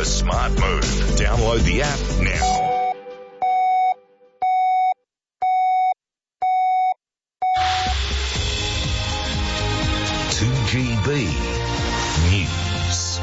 the smart move. Download the app now. News.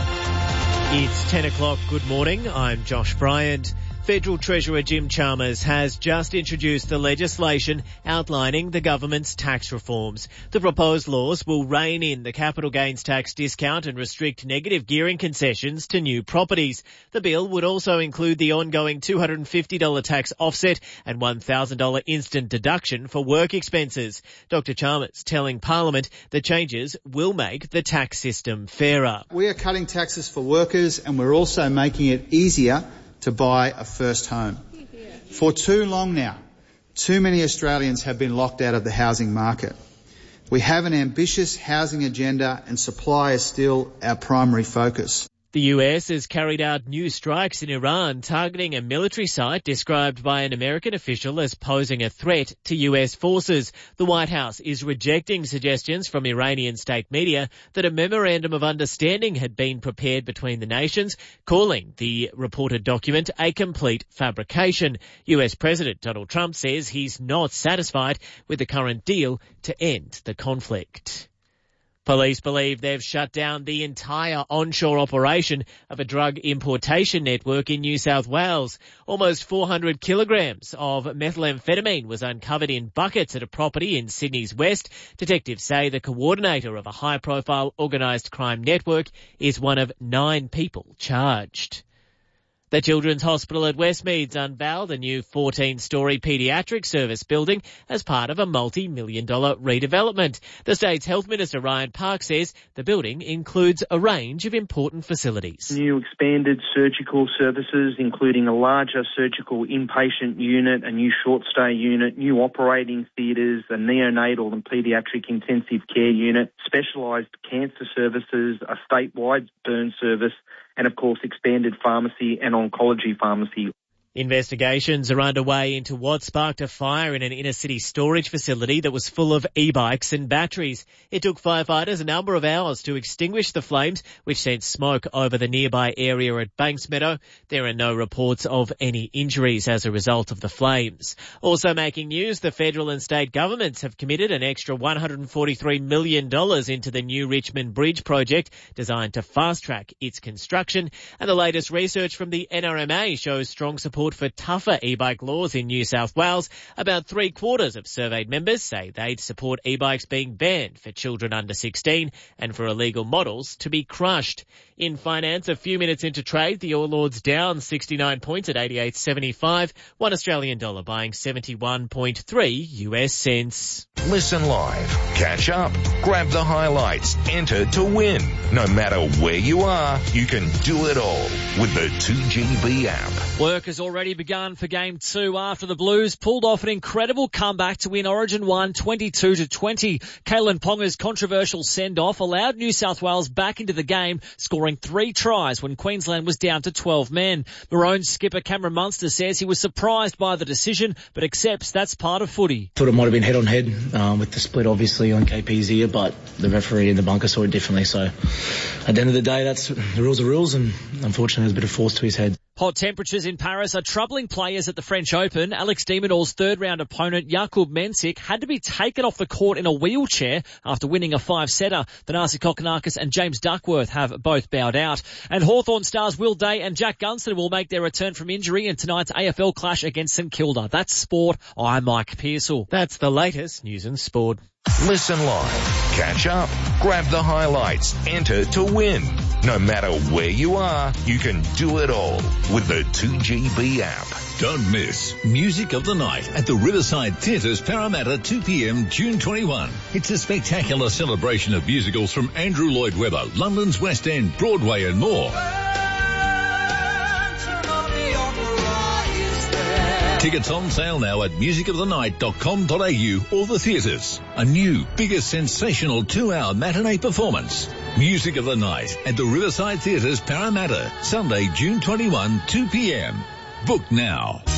It's 10 o'clock. Good morning. I'm Josh Bryant. Federal Treasurer Jim Chalmers has just introduced the legislation outlining the government's tax reforms. The proposed laws will rein in the capital gains tax discount and restrict negative gearing concessions to new properties. The bill would also include the ongoing $250 tax offset and $1,000 instant deduction for work expenses. Dr. Chalmers telling Parliament the changes will make the tax system fairer. We are cutting taxes for workers and we're also making it easier to buy a first home. For too long now, too many Australians have been locked out of the housing market. We have an ambitious housing agenda and supply is still our primary focus. The US has carried out new strikes in Iran targeting a military site described by an American official as posing a threat to US forces. The White House is rejecting suggestions from Iranian state media that a memorandum of understanding had been prepared between the nations, calling the reported document a complete fabrication. US President Donald Trump says he's not satisfied with the current deal to end the conflict. Police believe they've shut down the entire onshore operation of a drug importation network in New South Wales. Almost 400 kilograms of methamphetamine was uncovered in buckets at a property in Sydney's west. Detectives say the coordinator of a high-profile organised crime network is one of 9 people charged. The Children's Hospital at Westmeads unveiled a new 14-storey paediatric service building as part of a multi-million-dollar redevelopment. The state's Health Minister Ryan Park says the building includes a range of important facilities. New expanded surgical services, including a larger surgical inpatient unit, a new short-stay unit, new operating theatres, a neonatal and paediatric intensive care unit, specialised cancer services, a statewide burn service, and, of course, expanded pharmacy and oncology pharmacy. Investigations are underway into what sparked a fire in an inner-city storage facility that was full of e-bikes and batteries. It took firefighters a number of hours to extinguish the flames, which sent smoke over the nearby area at Banks Meadow. There are no reports of any injuries as a result of the flames. Also making news, the federal and state governments have committed an extra $143 million into the new Richmond Bridge project, designed to fast-track its construction. And the latest research from the NRMA shows strong support for tougher e-bike laws in New South Wales. About 3/4 of surveyed members say they'd support e-bikes being banned for children under 16 and for illegal models to be crushed. In finance, a few minutes into trade, the All Ords down 69 points at 88.75, $1 Australian dollar buying 71.3 US cents. Listen live, catch up, grab the highlights, enter to win. No matter where you are, you can do it all with the 2GB app. Work has already begun for Game 2 after the Blues pulled off an incredible comeback to win Origin 1 22-20. Kalen Ponga's controversial send-off allowed New South Wales back into the game, scoring 3 tries when Queensland was down to 12 men. Maroons skipper Cameron Munster says he was surprised by the decision, but accepts that's part of footy. Thought it might have been head-on-head with the split, obviously, on KP's ear, but the referee in the bunker saw it differently. So at the end of the day, that's the rules are rules, and unfortunately there's a bit of force to his head. Hot temperatures in Paris are troubling players at the French Open. Alex de Minaur's third-round opponent, Jakub Mensik, had to be taken off the court in a wheelchair after winning a 5-setter. Thanasi Kokkinakis and James Duckworth have both bowed out. And Hawthorn stars Will Day and Jack Gunston will make their return from injury in tonight's AFL clash against St Kilda. That's sport. I'm Mike Pearsall. That's the latest news and sport. Listen live, catch up, grab the highlights, enter to win. No matter where you are, you can do it all with the 2GB app. Don't miss Music of the Night at the Riverside Theatres, Parramatta, 2 p.m, June 21. It's a spectacular celebration of musicals from Andrew Lloyd Webber, London's West End, Broadway and more. Tickets on sale now at musicofthenight.com.au or the theatres. A new, bigger, sensational 2-hour matinee performance. Music of the Night at the Riverside Theatres, Parramatta, Sunday, June 21, 2 p.m. Book now.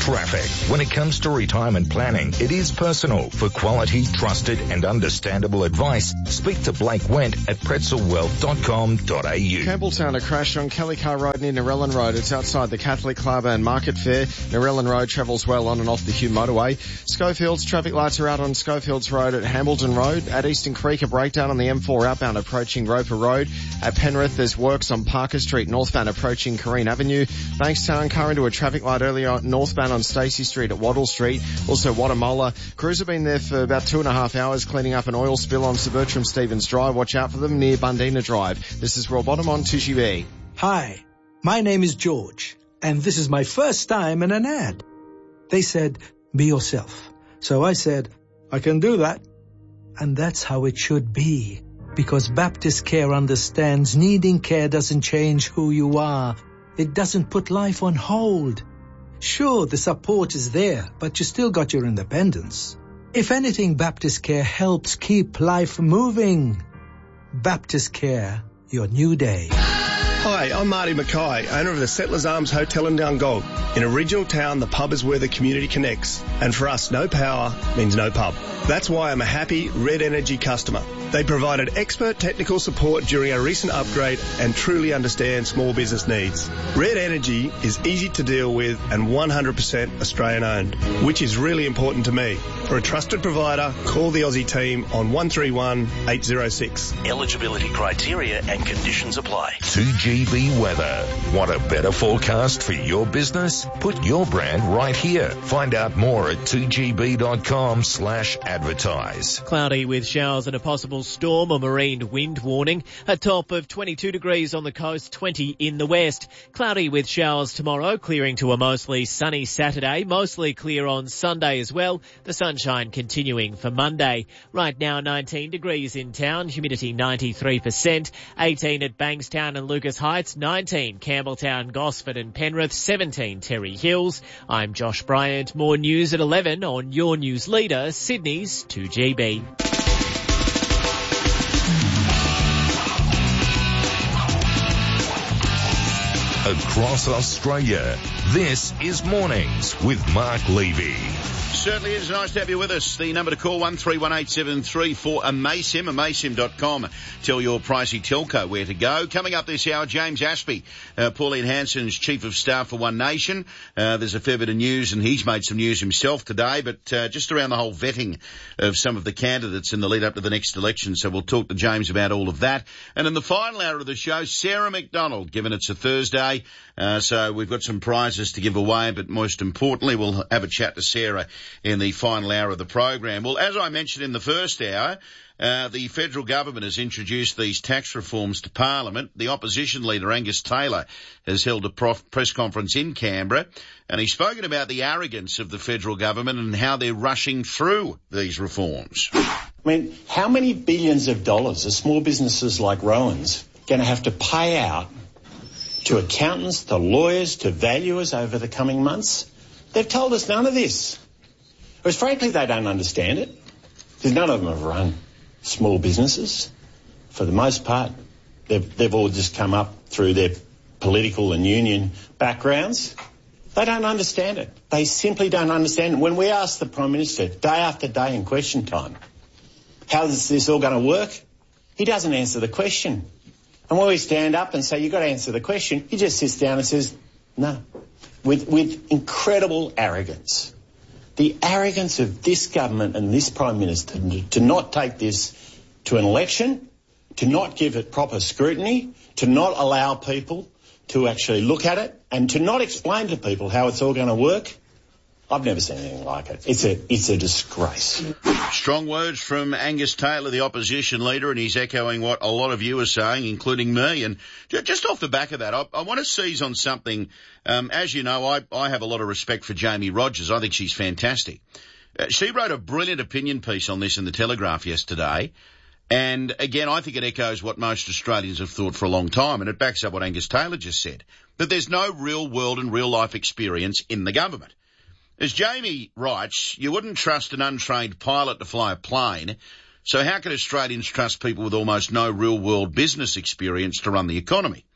traffic. When it comes to retirement planning, it is personal. For quality, trusted and understandable advice, speak to Blake Wendt at pretzelwealth.com.au. Campbelltown, a crash on Kelly Car Road near Narellan Road. It's outside the Catholic Club and Market Fair. Narellan Road travels well on and off the Hume motorway. Schofields, traffic lights are out on Schofields Road at Hambleton Road. At Eastern Creek, a breakdown on the M4 outbound approaching Roper Road. At Penrith, there's works on Parker Street northbound approaching Careen Avenue. Bankstown, car into a traffic light earlier northbound on Stacey Street at Waddle Street. Also Wadamolla. Crews have been there for about 2.5 hours cleaning up an oil spill on Sir Bertram Stevens Drive. Watch out for them near Bundina Drive. This is Royal Bottom on 2GB. Hi, my name is George, and this is my first time in an ad. They said, be yourself. So I said, I can do that. And that's how it should be. Because Baptist Care understands needing care doesn't change who you are. It doesn't put life on hold. Sure, the support is there, but you still got your independence. If anything, Baptist Care helps keep life moving. Baptist Care, your new day. Hi, I'm Marty Mackay, owner of the Settlers Arms Hotel in Dungog. In a regional town, the pub is where the community connects. And for us, no power means no pub. That's why I'm a happy Red Energy customer. They provided expert technical support during a recent upgrade and truly understand small business needs. Red Energy is easy to deal with and 100% Australian owned, which is really important to me. For a trusted provider, call the Aussie team on 131 806. Eligibility criteria and conditions apply. 2GB weather. Want a better forecast for your business? Put your brand right here. Find out more at 2gb.com/advertise. Cloudy with showers and a possible storm or marine wind warning. A top of 22 degrees on the coast, 20 in the west. Cloudy with showers tomorrow, clearing to a mostly sunny Saturday. Mostly clear on Sunday as well. The sunshine continuing for Monday. Right now 19 degrees in town, humidity 93%. 18 at Bankstown and Lucas Heights, 19 Campbelltown, Gosford and Penrith, 17 Terry Hills. I'm Josh Bryant. More news at 11 on your news leader, Sydney's 2GB. Across Australia, this is Mornings with Mark Levy. Certainly is nice to have you with us. The number to call, 131873 for Amaysim, amaysim.com. Tell your pricey telco where to go. Coming up this hour, James Aspey, Pauline Hanson's Chief of Staff for One Nation. There's a fair bit of news, and he's made some news himself today, but just around the whole vetting of some of the candidates in the lead up to the next election. So we'll talk to James about all of that. And in the final hour of the show, Sarah McDonald, given it's a Thursday. So we've got some prizes to give away, but most importantly, we'll have a chat to Sarah in the final hour of the program. Well, as I mentioned in the first hour, the federal government has introduced these tax reforms to Parliament. The opposition leader, Angus Taylor, has held a press conference in Canberra, and he's spoken about the arrogance of the federal government and how they're rushing through these reforms. I mean, how many billions of dollars are small businesses like Rowan's going to have to pay out to accountants, to lawyers, to valuers over the coming months? They've told us none of this. Because frankly, they don't understand it. Because none of them have run small businesses. For the most part, they've all just come up through their political and union backgrounds. They don't understand it. They simply don't understand it. When we ask the Prime Minister day after day in question time, how is this all going to work? He doesn't answer the question. And when we stand up and say, you've got to answer the question, he just sits down and says, no. With incredible arrogance. The arrogance of this government and this Prime Minister to not take this to an election, to not give it proper scrutiny, to not allow people to actually look at it, and to not explain to people how it's all going to work. I've never seen anything like it. It's a disgrace. Strong words from Angus Taylor, the opposition leader, and he's echoing what a lot of you are saying, including me. And just off the back of that, I want to seize on something. As you know, I have a lot of respect for Jamie Rogers. I think she's fantastic. She wrote a brilliant opinion piece on this in the Telegraph yesterday. And again, I think it echoes what most Australians have thought for a long time, and it backs up what Angus Taylor just said, that there's no real world and real life experience in the government. As Jamie writes, you wouldn't trust an untrained pilot to fly a plane, so how can Australians trust people with almost no real-world business experience to run the economy?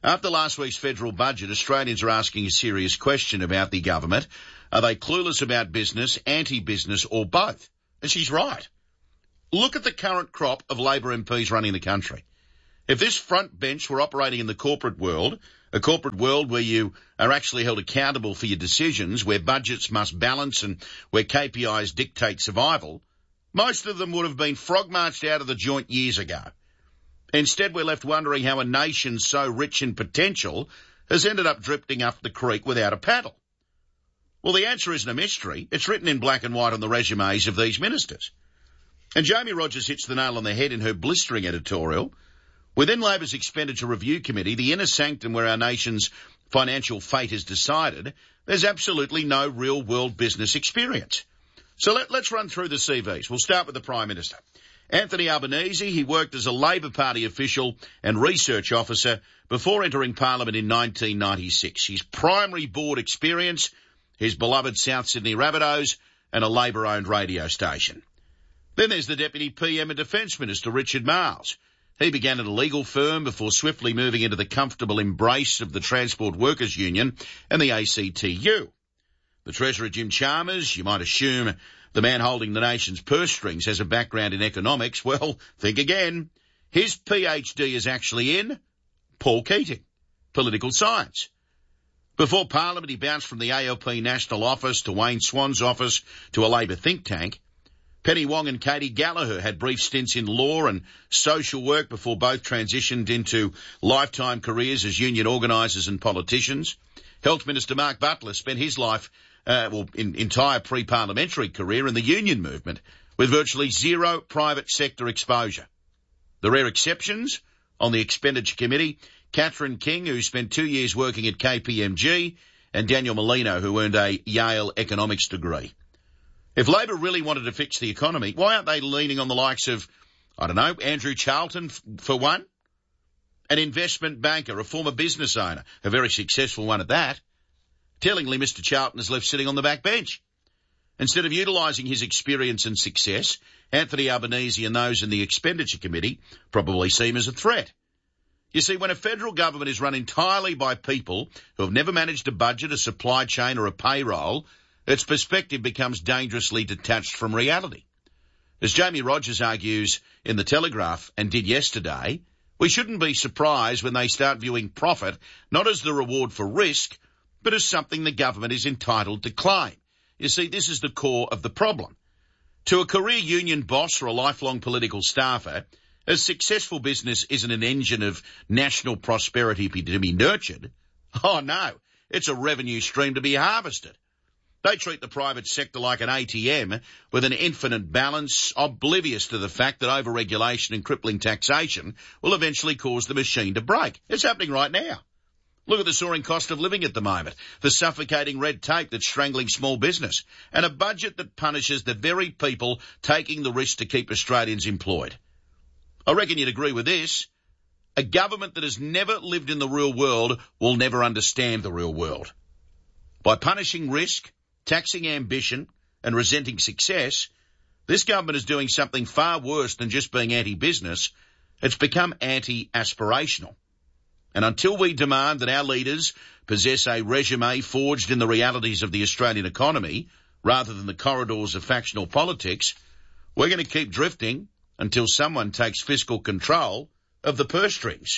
After last week's federal budget, Australians are asking a serious question about the government. Are they clueless about business, anti-business, or both? And she's right. Look at the current crop of Labor MPs running the country. If this front bench were operating in the corporate world, a corporate world where you are actually held accountable for your decisions, where budgets must balance and where KPIs dictate survival, most of them would have been frog-marched out of the joint years ago. Instead, we're left wondering how a nation so rich in potential has ended up drifting up the creek without a paddle. Well, the answer isn't a mystery. It's written in black and white on the resumes of these ministers. And Jamie Rogers hits the nail on the head in her blistering editorial. Within Labor's Expenditure Review Committee, the inner sanctum where our nation's financial fate is decided, there's absolutely no real-world business experience. So let's run through the CVs. We'll start with the Prime Minister. Anthony Albanese, he worked as a Labor Party official and research officer before entering Parliament in 1996. His primary board experience, his beloved South Sydney Rabbitohs, and a Labor-owned radio station. Then there's the Deputy PM and Defence Minister, Richard Marles. He began at a legal firm before swiftly moving into the comfortable embrace of the Transport Workers Union and the ACTU. The Treasurer, Jim Chalmers, you might assume the man holding the nation's purse strings has a background in economics. Well, think again. His PhD is actually in Paul Keating, political science. Before Parliament, he bounced from the ALP National Office to Wayne Swan's office to a Labor think tank. Penny Wong and Katie Gallagher had brief stints in law and social work before both transitioned into lifetime careers as union organisers and politicians. Health Minister Mark Butler spent his life, entire pre-parliamentary career in the union movement with virtually zero private sector exposure. The rare exceptions on the Expenditure Committee, Catherine King, who spent 2 years working at KPMG, and Daniel Molino, who earned a Yale economics degree. If Labor really wanted to fix the economy, why aren't they leaning on the likes of, Andrew Charlton for one? An investment banker, a former business owner, a very successful one at that. Tellingly, Mr. Charlton is left sitting on the back bench. Instead of utilising his experience and success, Anthony Albanese and those in the Expenditure Committee probably see him as a threat. You see, when a federal government is run entirely by people who have never managed a budget, a supply chain or a payroll, its perspective becomes dangerously detached from reality. As Jamie Rogers argues in The Telegraph and did yesterday, we shouldn't be surprised when they start viewing profit not as the reward for risk, but as something the government is entitled to claim. You see, this is the core of the problem. To a career union boss or a lifelong political staffer, a successful business isn't an engine of national prosperity to be nurtured. Oh no, it's a revenue stream to be harvested. They treat the private sector like an ATM with an infinite balance, oblivious to the fact that overregulation and crippling taxation will eventually cause the machine to break. It's happening right now. Look at the soaring cost of living at the moment, the suffocating red tape that's strangling small business, and a budget that punishes the very people taking the risk to keep Australians employed. I reckon you'd agree with this. A government that has never lived in the real world will never understand the real world. By punishing risk, taxing ambition and resenting success, this government is doing something far worse than just being anti-business. It's become anti-aspirational. And until we demand that our leaders possess a resume forged in the realities of the Australian economy rather than the corridors of factional politics, we're going to keep drifting until someone takes fiscal control of the purse strings.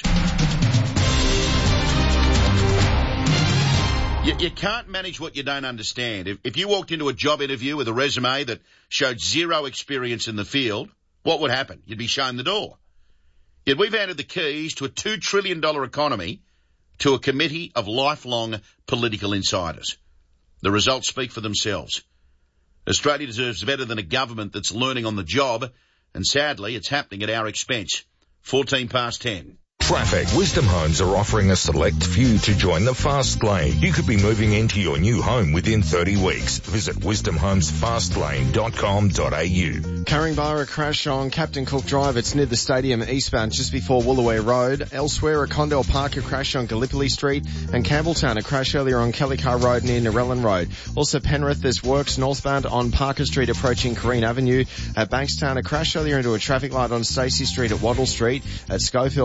You can't manage what you don't understand. If you walked into a job interview with a resume that showed zero experience in the field, what would happen? You'd be shown the door. Yet we've handed the keys to a $2 trillion economy to a committee of lifelong political insiders. The results speak for themselves. Australia deserves better than a government that's learning on the job, and sadly, it's happening at our expense. 10:14. Traffic. Wisdom Homes are offering a select few to join the fast lane. You could be moving into your new home within 30 weeks. Visit wisdomhomesfastlane.com.au. Caringbah, a crash on Captain Cook Drive. It's near the stadium eastbound, just before Woolaway Road. Elsewhere, a Condell Park, a crash on Gallipoli Street. And Campbelltown, a crash earlier on Kellycar Road near Narellan Road. Also Penrith, there's works northbound on Parker Street approaching Careen Avenue. At Bankstown, a crash earlier into a traffic light on Stacey Street at Waddle Street. At Schofields, the lights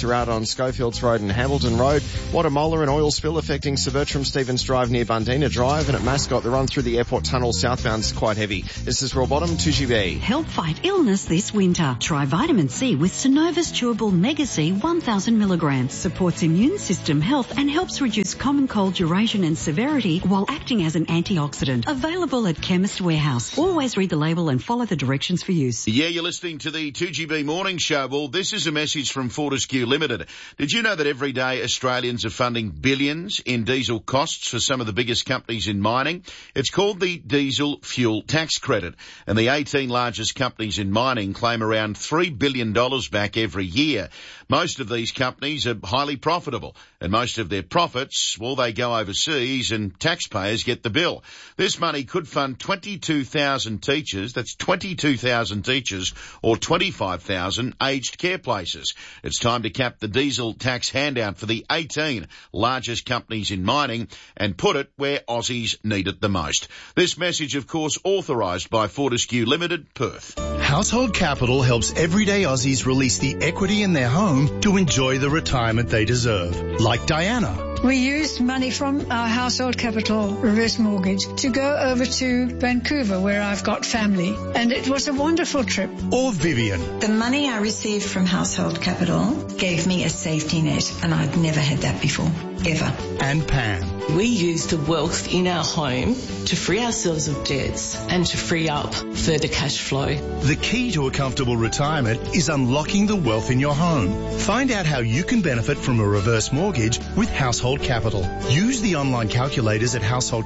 lights are out on Schofields Road and Hamilton Road. Watamolla, an oil spill affecting Sir Bertram Stevens Drive near Bundina Drive, and at Mascot, the run through the airport tunnel southbound is quite heavy. This is Royal Bottom, 2GB. Help fight illness this winter. Try vitamin C with Synova's Chewable Mega C 1000 milligrams. Supports immune system health and helps reduce common cold duration and severity while acting as an antioxidant. Available at Chemist Warehouse. Always read the label and follow the directions for use. Yeah, you're listening to the 2GB Morning Show. Well, this is a message from Fortescue Limited. Did you know that every day Australians are funding billions in diesel costs for some of the biggest companies in mining? It's called the Diesel Fuel Tax Credit, and the 18 largest companies in mining claim around $3 billion back every year. Most of these companies are highly profitable, and most of their profits, well, they go overseas and taxpayers get the bill. This money could fund 22,000 teachers, that's 22,000 teachers, or 25,000 aged care places. It's time to cap the diesel tax handout for the 18 largest companies in mining and put it where Aussies need it the most. This message, of course, authorised by Fortescue Limited, Perth. Household Capital helps everyday Aussies release the equity in their home to enjoy the retirement they deserve. Like Diana. We used money from our Household Capital reverse mortgage to go over to Vancouver, where I've got family, and it was a wonderful trip. Or Vivian. The money I received from Household Capital gave me a safety net, and I'd never had that before, ever. And Pam. We used the wealth in our home to free ourselves of debts and to free up further cash flow. The key to a comfortable retirement is unlocking the wealth in your home. Find out how you can benefit from a reverse mortgage with Household Capital. Use the online calculators at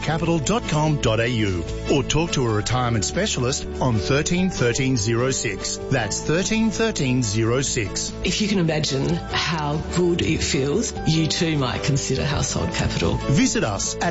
householdcapital.com.au or talk to a retirement specialist on 13 13 06. That's 13 13 06. If you can imagine how good it feels, you too might consider Household Capital. Visit us at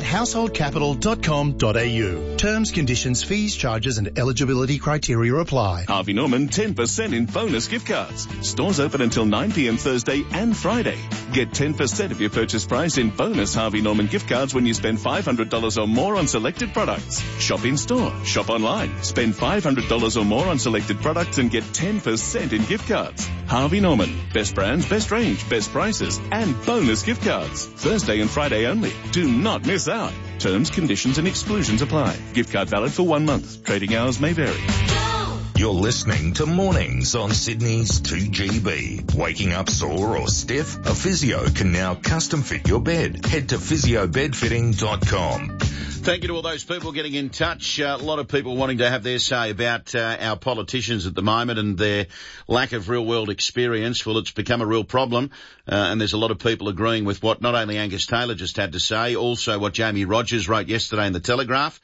householdcapital.com.au. Terms, conditions, fees, charges and eligibility criteria apply. Harvey Norman 10% in bonus gift cards. Stores open until 9 p.m. Thursday and Friday. Get 10% of your purchase price in bonus Harvey Norman gift cards when you spend $500 or more on selected products. Shop in store, shop online. Spend $500 or more on selected products and get 10% in gift cards. Harvey Norman. Best brands, best range, best prices and bonus gift cards. Thursday and Friday only. Do not miss out. Terms, conditions and exclusions apply. Gift card valid for 1 month. Trading hours may vary. You're listening to Mornings on Sydney's 2GB. Waking up sore or stiff? A physio can now custom fit your bed. Head to physiobedfitting.com. Thank you to all those people getting in touch. A lot of people wanting to have their say about our politicians at the moment and their lack of real-world experience. Well, it's become a real problem, and there's a lot of people agreeing with what not only Angus Taylor just had to say, also what Jamie Rogers wrote yesterday in the Telegraph.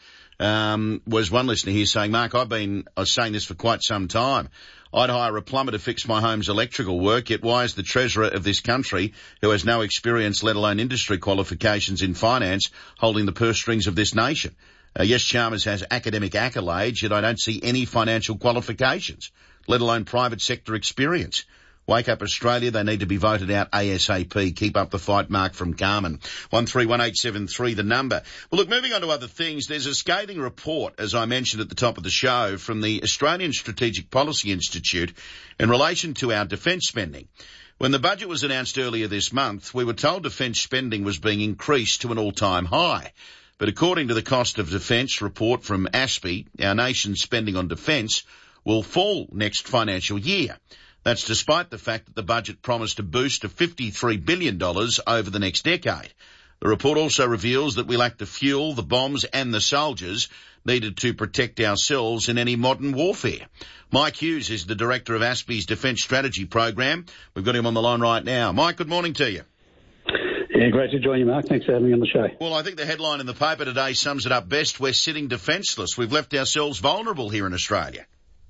Was one listener here saying, Mark, I was saying this for quite some time. I'd hire a plumber to fix my home's electrical work, yet why is the Treasurer of this country, who has no experience, let alone industry qualifications in finance, holding the purse strings of this nation? Yes, Chalmers has academic accolades, yet I don't see any financial qualifications, let alone private sector experience. Wake up Australia, they need to be voted out ASAP. Keep up the fight, Mark from Carmen. 131873, the number. Well, look, moving on to other things, there's a scathing report, as I mentioned at the top of the show, from the Australian Strategic Policy Institute in relation to our defence spending. When the budget was announced earlier this month, we were told defence spending was being increased to an all-time high. But according to the Cost of Defence report from ASPI, our nation's spending on defence will fall next financial year. That's despite the fact that the budget promised a boost of $53 billion over the next decade. The report also reveals that we lack the fuel, the bombs and the soldiers needed to protect ourselves in any modern warfare. Mike Hughes is the director of ASPI's Defence Strategy Program. We've got him on the line right now. Mike, good morning to you. Yeah, great to join you, Mark. Thanks for having me on the show. Well, I think the headline in the paper today sums it up best. We're sitting defenceless. We've left ourselves vulnerable here in Australia.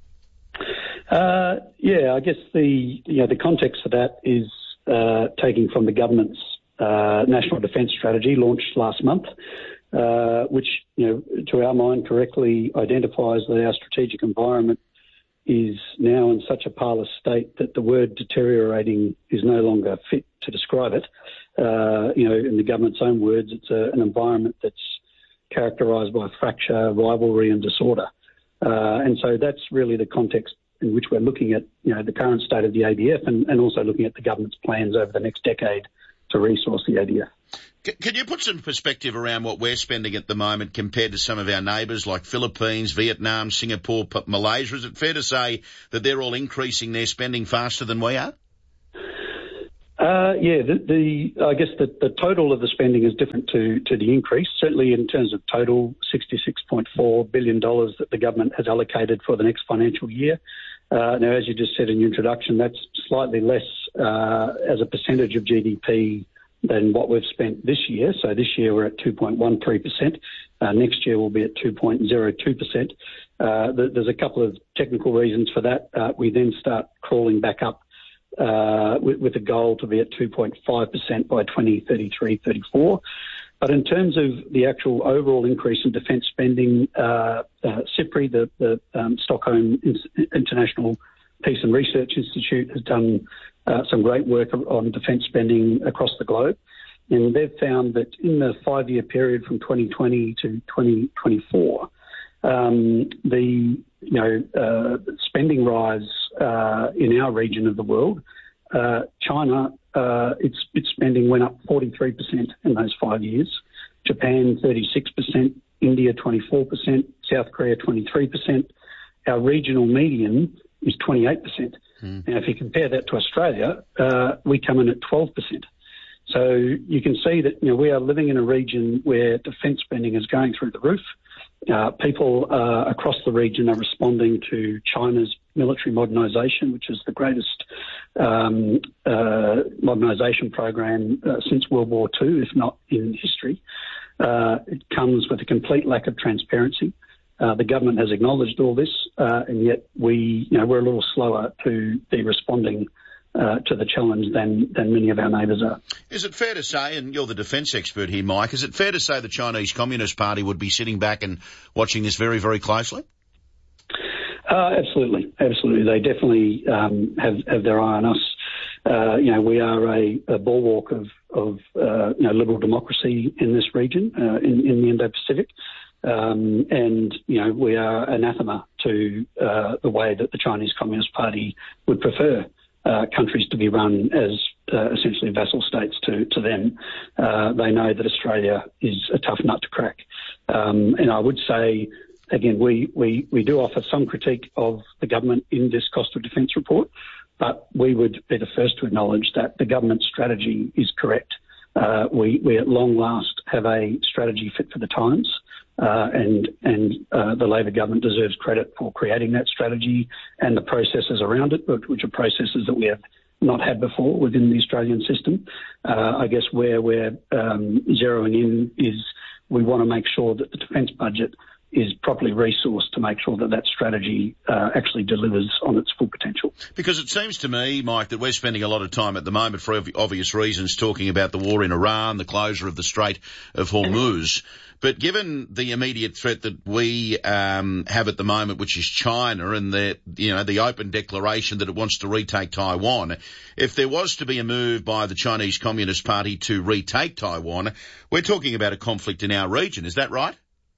I guess the context for that is taking from the government's National Defence Strategy launched last month, which, to our mind correctly identifies that our strategic environment is now in such a parlous state that the word deteriorating is no longer fit to describe it. In the government's own words, it's an environment that's characterised by fracture, rivalry and disorder. And so that's really the context in which we're looking at, the current state of the ADF and also looking at the government's plans over the next decade to resource the ADF. Can you put some perspective around what we're spending at the moment compared to some of our neighbours like Philippines, Vietnam, Singapore, Malaysia? Is it fair to say that they're all increasing their spending faster than we are? I guess the total of the spending is different to the increase. Certainly in terms of total, $66.4 billion that the government has allocated for the next financial year. Now, as you just said in your introduction, that's slightly less as a percentage of GDP than what we've spent this year. So this year we're at 2.13%. Next year we'll be at 2.02%. There's a couple of technical reasons for that. We then start crawling back up with a goal to be at 2.5% by 2033-34. But in terms of the actual overall increase in defence spending, SIPRI, the Stockholm International Peace and Research Institute, has done some great work on defence spending across the globe. And they've found that in the 5-year period from 2020 to 2024, the spending rise in our region of the world, China, its spending went up 43% in those 5 years. Japan 36%, India 24%, South Korea 23%. Our regional median is 28%. Now, if you compare that to Australia, we come in at 12%. So you can see that we are living in a region where defence spending is going through the roof. People across the region are responding to China's military modernisation, which is the greatest modernisation program since World War II, if not in history. It comes with a complete lack of transparency. The government has acknowledged all this, and yet we're a little slower to be responding to the challenge than many of our neighbours are. Is it fair to say, and you're the defence expert here, Mike, is it fair to say the Chinese Communist Party would be sitting back and watching this very, very closely? Absolutely. They definitely have their eye on us. We are a bulwark of liberal democracy in this region, in the Indo-Pacific. And we are anathema to the way that the Chinese Communist Party would prefer countries to be run as essentially vassal states to them. They know that Australia is a tough nut to crack. And I would say, again, we do offer some critique of the government in this cost of defence report, but we would be the first to acknowledge that the government's strategy is correct. We at long last have a strategy fit for the times. And the Labor government deserves credit for creating that strategy and the processes around it, which are processes that we have not had before within the Australian system. I guess where we're zeroing in is we want to make sure that the defence budget is properly resourced to make sure that that strategy actually delivers on its full potential. Because it seems to me, Mike, that we're spending a lot of time at the moment, for obvious reasons, talking about the war in Iran, the closure of the Strait of Hormuz. But given the immediate threat that we have at the moment, which is China, and the open declaration that it wants to retake Taiwan, if there was to be a move by the Chinese Communist Party to retake Taiwan, we're talking about a conflict in our region. Is that right?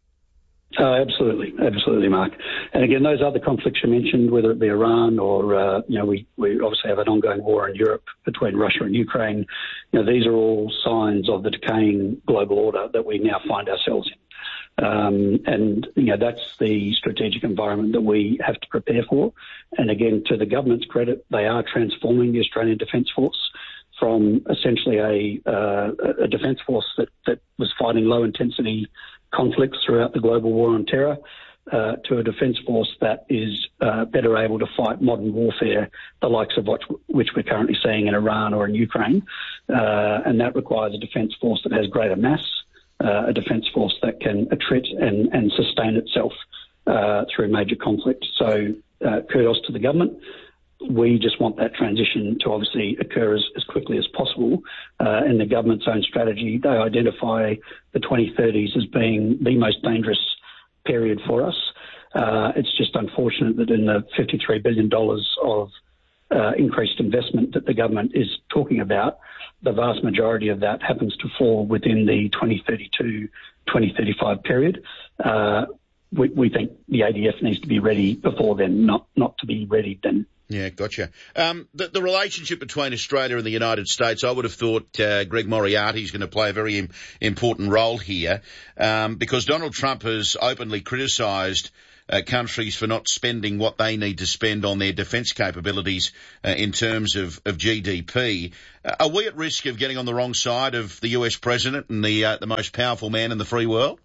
Absolutely, Mark. And again, those other conflicts you mentioned, whether it be Iran or, we obviously have an ongoing war in Europe between Russia and Ukraine. These are all signs of the decaying global order that we now find ourselves in. And that's the strategic environment that we have to prepare for. And again, to the government's credit, they are transforming the Australian Defence Force from essentially a defence force that was fighting low-intensity conflicts throughout the global war on terror to a defence force that is better able to fight modern warfare, the likes of which we're currently seeing in Iran or in Ukraine. And that requires a defence force that has greater mass, a defence force that can attrit and sustain itself through major conflict. So kudos to the government. We just want that transition to obviously occur as quickly as possible. In the government's own strategy, they identify the 2030s as being the most dangerous period for us. It's just unfortunate that in the $53 billion of increased investment that the government is talking about, the vast majority of that happens to fall within the 2032-2035 period. we think the ADF needs to be ready before then, not to be ready then. Yeah, gotcha. The relationship between Australia and the United States, I would have thought Greg Moriarty is going to play a very important role here, because Donald Trump has openly criticised countries for not spending what they need to spend on their defence capabilities in terms of GDP. Are we at risk of getting on the wrong side of the US president and the most powerful man in the free world?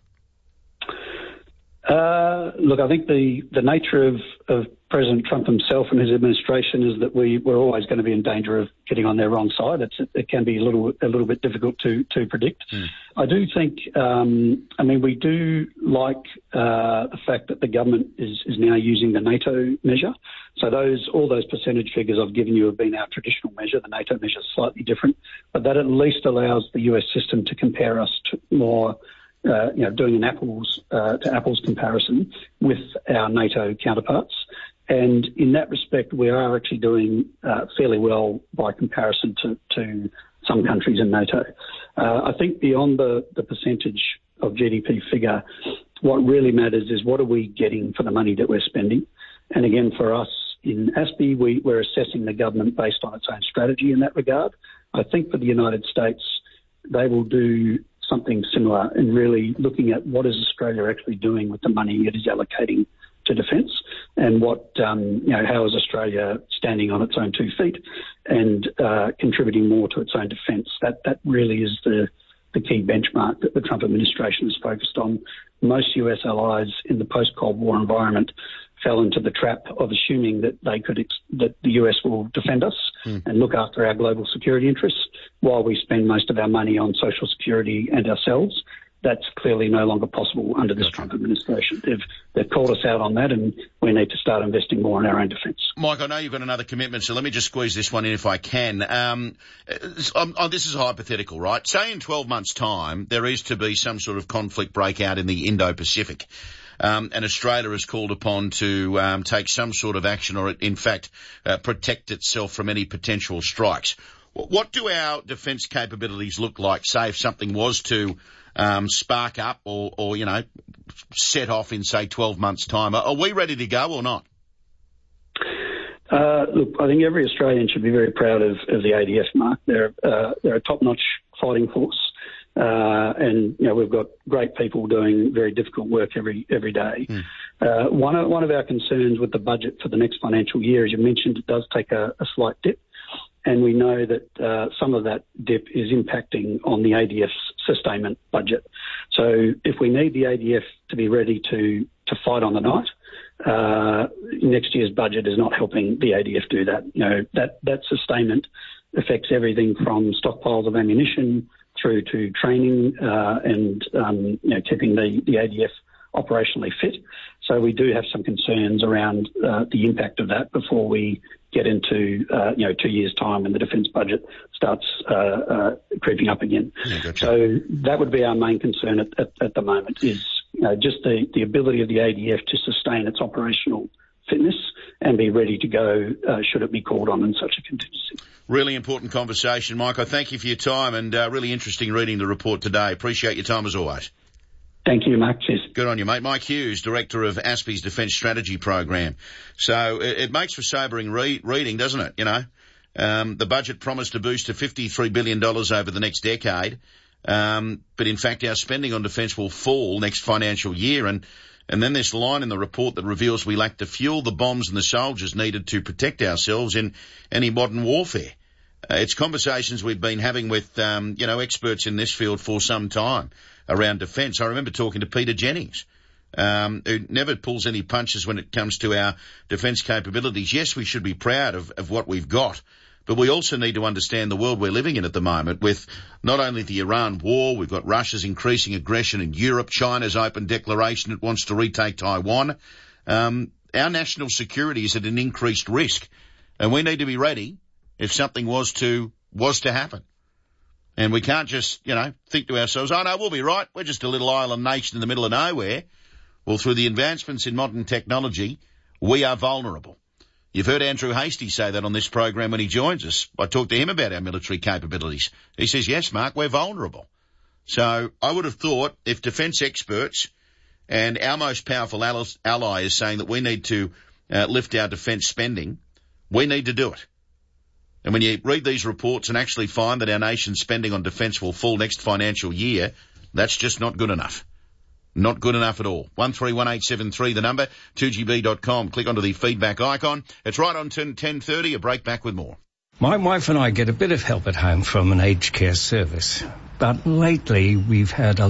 Look, I think the nature of President Trump himself and his administration is that we're always going to be in danger of getting on their wrong side. It can be a little bit difficult to predict. I do think, we do like the fact that the government is now using the NATO measure. So all those percentage figures I've given you have been our traditional measure. The NATO measure is slightly different, but that at least allows the US system to compare us to more. Doing an apples to apples comparison with our NATO counterparts. And in that respect, we are actually doing fairly well by comparison to some countries in NATO. I think beyond the percentage of GDP figure, what really matters is what are we getting for the money that we're spending. And again, for us in ASPI, we're assessing the government based on its own strategy in that regard. I think for the United States, they will do something similar in really looking at what is Australia actually doing with the money it is allocating to defence, and how is Australia standing on its own 2 feet and contributing more to its own defence. That really is the key benchmark that the Trump administration is focused on. Most US allies in the post-Cold War environment fell into the trap of assuming that that the US will defend us and look after our global security interests while we spend most of our money on social security and ourselves. That's clearly no longer possible under this Trump administration. They've called us out on that, and we need to start investing more in our own defence. Mike, I know you've got another commitment, so let me just squeeze this one in if I can. This is hypothetical, right? Say in 12 months' time there is to be some sort of conflict breakout in the Indo-Pacific. And Australia is called upon to take some sort of action or, in fact, protect itself from any potential strikes. What do our defence capabilities look like, say, if something was to spark up or set off in, say, 12 months' time? Are we ready to go or not? Look, I think every Australian should be very proud of the ADF, Mark. They're a top-notch fighting force. And we've got great people doing very difficult work every day. One of our concerns with the budget for the next financial year, as you mentioned, it does take a slight dip, and we know that some of that dip is impacting on the ADF's sustainment budget. So if we need the ADF to be ready to fight on the night, next year's budget is not helping the ADF do that. That sustainment affects everything from stockpiles of ammunition through to training and keeping the ADF operationally fit. So we do have some concerns around the impact of that before we get into 2 years' time when the defence budget starts creeping up again. So that would be our main concern at the moment is just the ability of the ADF to sustain its operational fitness and be ready to go should it be called on in such a contingency. Really important conversation, Mike. I thank you for your time and really interesting reading the report today. Appreciate your time as always. Thank you, Mark. Cheers. Good on you, mate. Mike Hughes, Director of ASPI's Defence Strategy Program. So it makes for sobering reading, doesn't it? The budget promised to boost to $53 billion over the next decade. But in fact, our spending on defence will fall next financial year. And then this line in the report that reveals we lack the fuel, the bombs and the soldiers needed to protect ourselves in any modern warfare. It's conversations we've been having with, experts in this field for some time around defence. I remember talking to Peter Jennings, who never pulls any punches when it comes to our defence capabilities. Yes, we should be proud of what we've got, but we also need to understand the world we're living in at the moment with not only the Iran war, we've got Russia's increasing aggression in Europe, China's open declaration it wants to retake Taiwan. Our national security is at an increased risk, and we need to be ready if something was to happen. And we can't just, think to ourselves, oh no, we'll be right. We're just a little island nation in the middle of nowhere. Well, through the advancements in modern technology, we are vulnerable. You've heard Andrew Hastie say that on this program when he joins us. I talked to him about our military capabilities. He says, yes, Mark, we're vulnerable. So I would have thought if defence experts and our most powerful ally is saying that we need to lift our defence spending, we need to do it. And when you read these reports and actually find that our nation's spending on defence will fall next financial year, that's just not good enough. Not good enough at all. 131873, the number, 2GB.com. Click onto the feedback icon. It's right on 10:30. A break, back with more. My wife and I get a bit of help at home from an aged care service. But lately we've had a